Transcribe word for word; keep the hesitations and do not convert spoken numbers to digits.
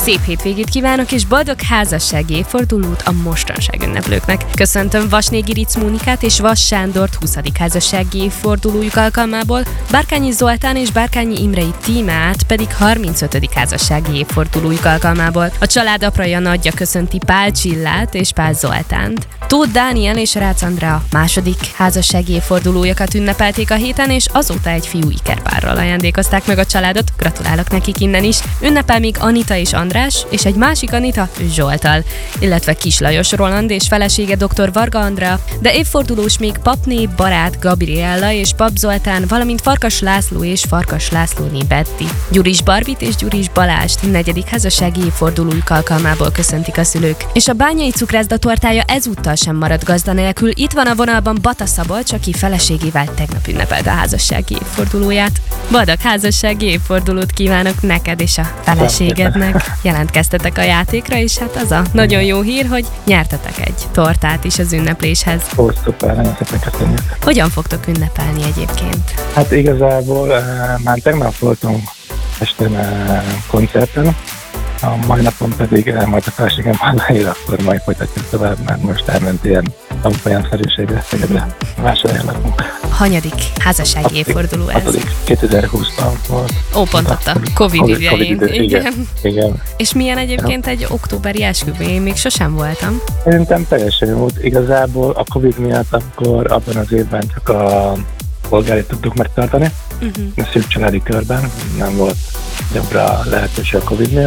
szép hétvégét kívánok, és boldog házassági évfordulót a mostanság ünneplőknek. Köszöntöm Vasnégi Ric Mónikát és Vas Sándort huszadik házassági évfordulójuk alkalmából, Bárkányi Zoltán és Bárkányi Imrei Tímát pedig harmincötödik házassági évfordulójuk alkalmából. A család apraja nagyja köszönti Pál Csillát és Pál Zoltánt. Tóth Dániel és Rácz Andrea második házassági évfordulójukat ünnepelték a héten, és azóta egy fiú ikerpárral ajándékozták meg a családot. Gratulálok nekik innen is. Ünnepel még Anita és András, és egy másik Anita Zsolttal, illetve Kis Lajos Roland és felesége dr. Varga Andrea, de évfordulós még papné barát Gabriella és Pap Zoltán, valamint Farkas László és Farkas Lászlóné Betty. Gyuris Barbit és Gyuris Balást negyedik házassági évfordulójuk alkalmából köszöntik a szülők. És a Bányai Cukrászda tortája ezúttal sem marad gazda nélkül. Itt van a vonalban Bata Szabolcs, aki feleségével tegnap ünnepelte a házassági évfordulóját. Boldog házassági évfordulót kívánok neked és a feleségednek. Jelentkeztetek a játékra, és hát az a nagyon jó hír, hogy nyertetek egy tortát is az ünnepléshez. Ó, szuper, nagyon szépen köszönjük. Hogyan fogtok ünnepelni egyébként? Hát igazából uh, már tegnap voltunk este uh, koncerten, a mai napon pedig uh, majd a feleségem hazaér, akkor majd folytatjuk tovább, mert most elment ilyen tanfolyamszerűségre, Szegedre vásárolni lakunk. Hanyadik házassági évforduló ez? hatodik kétezer-húszban volt. Ó, pont ott a Covid, COVID idején. idő, igen. igen. igen. És milyen egyébként egy októberi esküvő? Én még sosem voltam. Szerintem teljesen jó. Igazából a Covid miatt akkor abban az évben csak a polgárit tudtuk megtartani. Uh-huh. A szűk családi körben nem volt jobbra lehetőség a Covid miatt.